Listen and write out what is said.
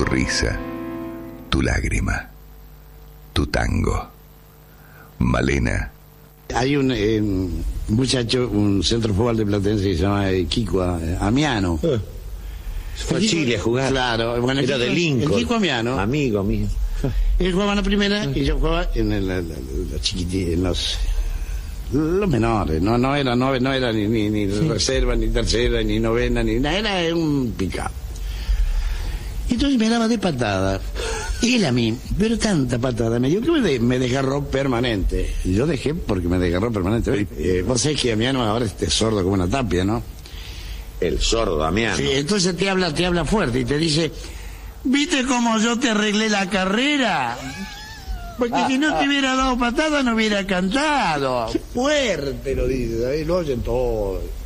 tu risa, tu lágrima, tu tango. Malena. Hay un muchacho, un centro fútbol de Platense que se llama Kiko Amiano. Fue a Chile a jugar. Claro, bueno, era de Lincoln. El Kiko Amiano. Amigo mío. Él jugaba en la primera y yo jugaba en la chiquitita, en los menores. No era ni reserva, ni tercera, ni novena, ni nada. Era un picado. Y entonces me daba de patada. Y él a mí, pero tanta patada me dio que me desgarró permanente. Y yo dejé porque me desgarró permanente. Vos sabés que Amiano ahora es sordo como una tapia, ¿no? El sordo Damiano. Sí, entonces te habla fuerte y te dice, ¿viste cómo yo te arreglé la carrera? Porque si no te hubiera dado patada no hubiera cantado. Fuerte lo dice, ahí lo oyen todos.